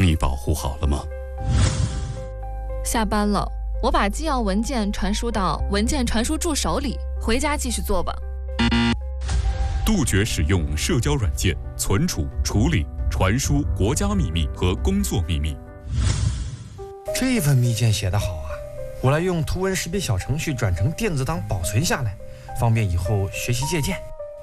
你保护好了吗？ 下班了，我把机要文件传输到文件传输助手里，回家继续做吧。 杜绝使用社交软件存储、处理、传输国家秘密和工作秘密。 这份密件写得好啊，我来用图文识别小程序转成电子档保存下来，方便以后学习借鉴。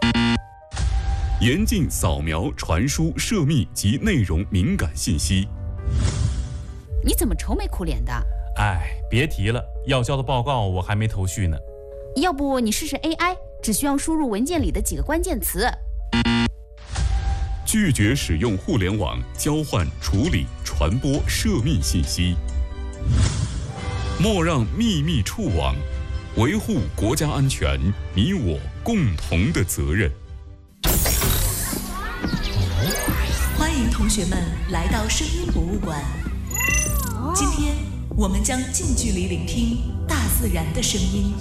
严禁扫描、传输涉密及内容敏感信息。 你怎么愁眉苦脸的？ 哎，别提了，要交的报告我还没头绪呢。 要不你试试 AI， 只需要输入文件里的几个关键词。 拒绝使用互联网交换、处理、传播涉密信息。莫让秘密触网，维护国家安全，你我共同的责任。 欢迎同学们来到声音博物馆。今天我们将近距离聆听大自然的声音。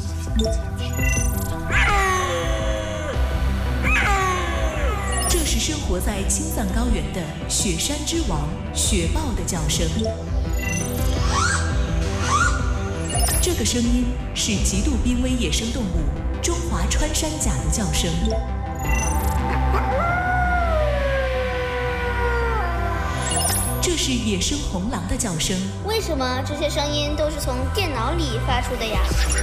这是生活在青藏高原的雪山之王雪豹的叫声。这个声音是极度濒危野生动物中华穿山甲的叫声。这是野生红狼的叫声。 为什么这些声音都是从电脑里发出的呀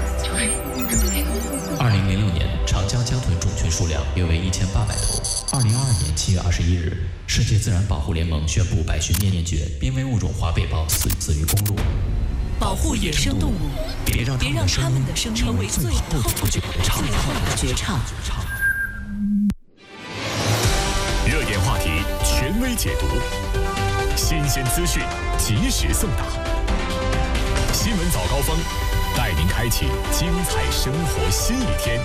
？2006年，长江江豚种群数量约为1800头。2022年7月21日，世界自然保护联盟宣布白须面鲶蕨濒危物种华北豹死于公路。 保护野生动物， 别让它们的声音成为最后的绝唱。 热点话题，权威解读，新鲜资讯，及时送达。新闻早高峰，带您开启精彩生活新一天。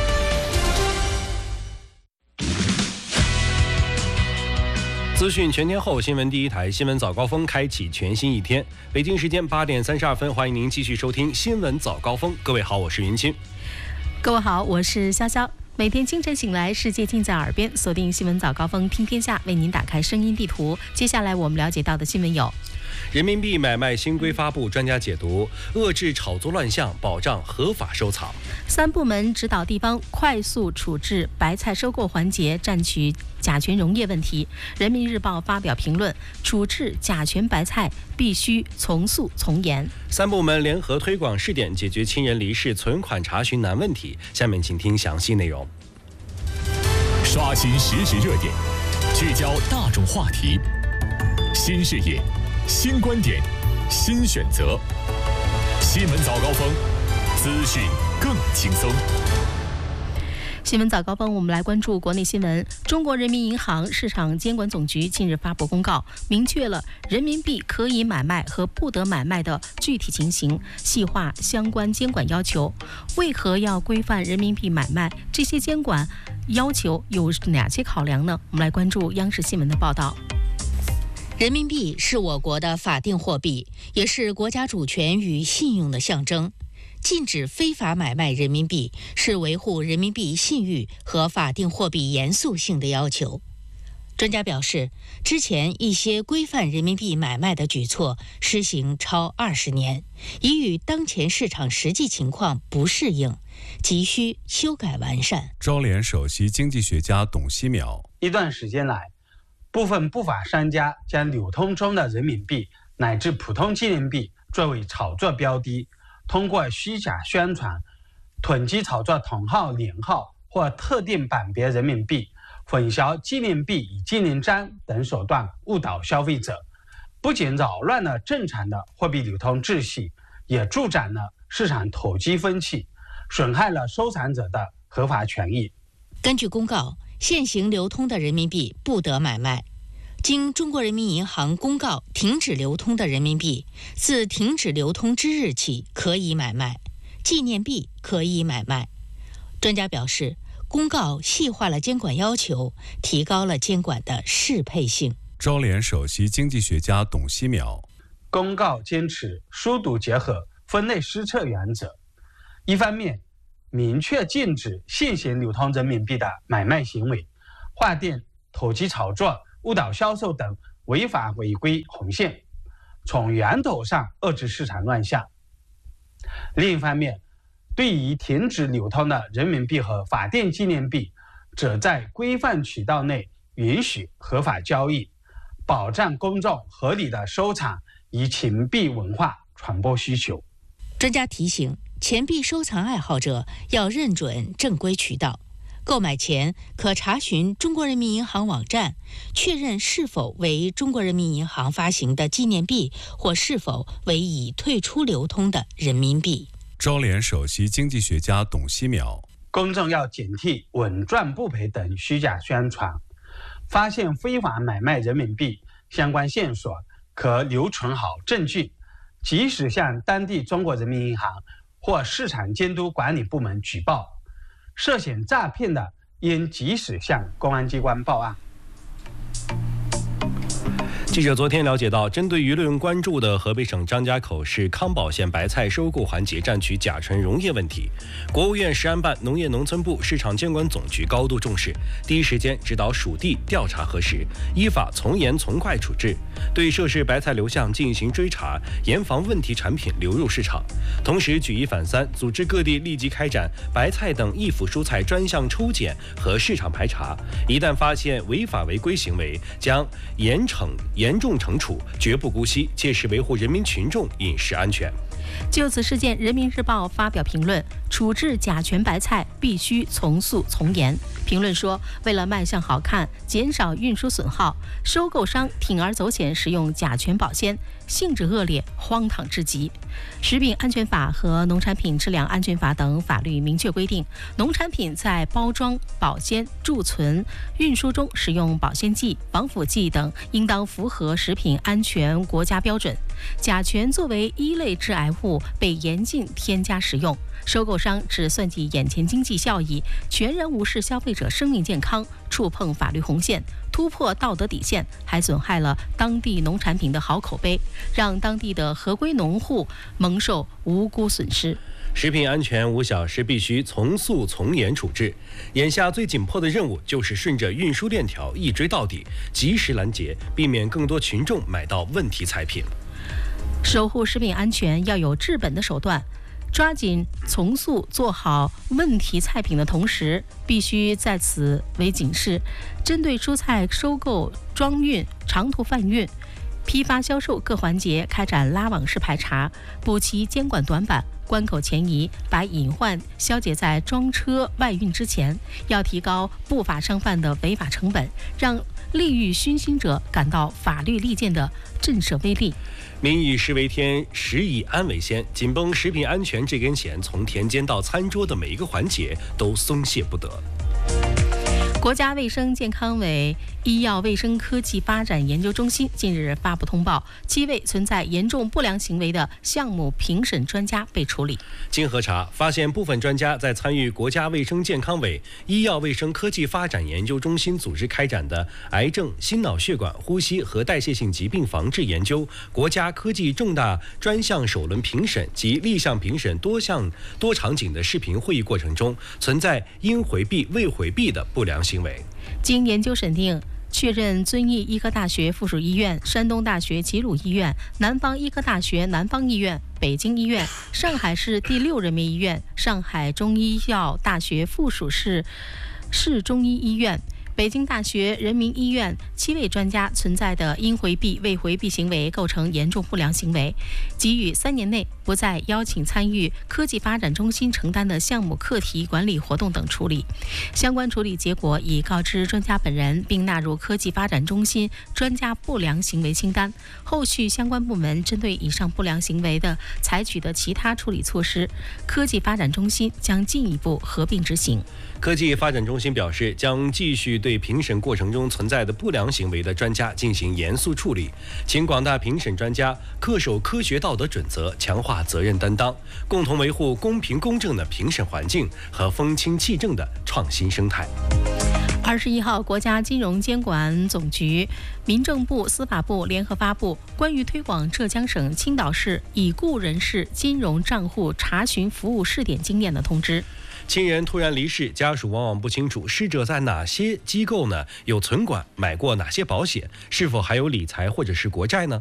资讯全天候，新闻第一台，新闻早高峰开启全新一天。北京时间8点32分，欢迎您继续收听新闻早高峰。各位好，我是云清。 各位好，我是潇潇。每天清晨醒来，世界尽在耳边，锁定新闻早高峰，听天下，为您打开声音地图。接下来我们了解到的新闻有： 人民币买卖新规发布，专家解读；遏制炒作乱象，保障合法收藏。 3部门指导地方快速处置白菜收购环节占取甲醛溶液问题。人民日报发表评论，处置甲醛白菜必须从速从严。 3部门联合推广试点，解决亲人离世存款查询难问题。下面请听详细内容。 刷新实时热点，聚焦大众话题，新视野，新观点，新选择。新闻早高峰，资讯更轻松。 新闻早高峰，我们来关注国内新闻。中国人民银行市场监管总局近日发布公告，明确了人民币可以买卖和不得买卖的具体情形，细化相关监管要求。为何要规范人民币买卖？这些监管要求有哪些考量呢？我们来关注央视新闻的报道。 人民币是我国的法定货币，也是国家主权与信用的象征。禁止非法买卖人民币是维护人民币信誉和法定货币严肃性的要求。专家表示，之前一些规范人民币买卖的举措施行超20年，已与当前市场实际情况不适应，急需修改完善。 招联首席经济学家董希淼： 一段时间来，部分不法商家将流通中的人民币乃至普通纪念币作为炒作标的，通过虚假宣传、囤积炒作同号、连号或特定版别人民币，混淆纪念币与纪念章等手段误导消费者，不仅扰乱了正常的货币流通秩序，也助长了市场投机风气，损害了收藏者的合法权益。 根据公告，现行流通的人民币不得买卖。经中国人民银行公告停止流通的人民币，自停止流通之日起可以买卖，纪念币可以买卖。专家表示，公告细化了监管要求，提高了监管的适配性。 招联首席经济学家董希淼： 公告坚持疏堵结合、分类施策原则，一方面明确禁止现行流通人民币的买卖行为，划定投机炒作、误导销售等违法违规红线，从源头上遏制市场乱象。另一方面，对于停止流通的人民币和法定纪念币，则在规范渠道内允许合法交易，保障公众合理的收藏与钱币文化传播需求。 专家提醒，钱币收藏爱好者要认准正规渠道，购买前可查询中国人民银行网站，确认是否为中国人民银行发行的纪念币，或是否为已退出流通的人民币。 招联首席经济学家董希淼： 公众要警惕稳赚不赔等虚假宣传，发现非法买卖人民币相关线索，可留存好证据，及时向当地中国人民银行或市场监督管理部门举报。涉嫌诈骗的，应及时向公安机关报案。 记者昨天了解到，针对舆论关注的河北省张家口市康保县白菜收购环节占据甲醇溶液问题，国务院食安办、农业农村部、市场监管总局高度重视，第一时间指导属地调查核实，依法从严从快处置，对涉事白菜流向进行追查，严防问题产品流入市场。同时举一反三，组织各地立即开展白菜等易腐蔬菜专项抽检和市场排查，一旦发现违法违规行为，将严重惩处，绝不姑息，切实维护人民群众饮食安全。 就此事件，人民日报发表评论，处置甲醛白菜必须从速从严。评论说，为了卖相好看，减少运输损耗，收购商铤而走险使用甲醛保鲜，性质恶劣，荒唐至极。食品安全法和农产品质量安全法等法律明确规定，农产品在包装、保鲜、贮存、运输中使用保鲜剂、防腐剂等，应当符合食品安全国家标准。甲醛作为一类致癌物，被严禁添加使用。收购商只算计眼前经济效益，全然无视消费者生命健康，触碰法律红线，突破道德底线，还损害了当地农产品的好口碑，让当地的合规农户蒙受无辜损失。 食品安全无小事，必须从速从严处置。眼下最紧迫的任务就是顺着运输链条一追到底，及时拦截，避免更多群众买到问题菜品。 守护食品安全要有治本的手段，抓紧从速做好问题菜品的同时，必须在此为警示，针对蔬菜收购、装运、长途贩运、批发销售各环节开展拉网式排查，补齐监管短板，关口前移，把隐患消解在装车外运之前。要提高不法商贩的违法成本，让利欲熏心者感到法律利剑的震慑威力。 民以食为天，食以安为先，紧绷食品安全这根弦，从田间到餐桌的每一个环节都松懈不得。 国家卫生健康委医药卫生科技发展研究中心近日发布通报，7位存在严重不良行为的项目评审专家被处理。 经核查，发现部分专家在参与国家卫生健康委医药卫生科技发展研究中心组织开展的癌症、心脑血管、呼吸和代谢性疾病防治研究国家科技重大专项首轮评审及立项评审多场景的视频会议过程中，存在应回避未回避的不良行为。 经研究审定，确认遵义医科大学附属医院、山东大学齐鲁医院、南方医科大学南方医院、北京医院、上海市第6人民医院、上海中医药大学附属市中医医院、北京大学人民医院7位专家存在的应回避未回避行为构成严重不良行为，给予3年内不再邀请参与科技发展中心承担的项目课题管理活动等处理。相关处理结果已告知专家本人，并纳入科技发展中心专家不良行为清单。后续相关部门针对以上不良行为的采取的其他处理措施，科技发展中心将进一步合并执行。 科技发展中心表示，将继续对评审过程中存在的不良行为的专家进行严肃处理，请广大评审专家恪守科学道德准则，强化责任担当，共同维护公平公正的评审环境和风清气正的创新生态。 21号，国家金融监管总局、民政部、司法部联合发布关于推广浙江省青岛市已故人士金融账户查询服务试点经验的通知。 亲人突然离世，家属往往不清楚逝者在哪些机构呢有存款，买过哪些保险，是否还有理财或者是国债呢？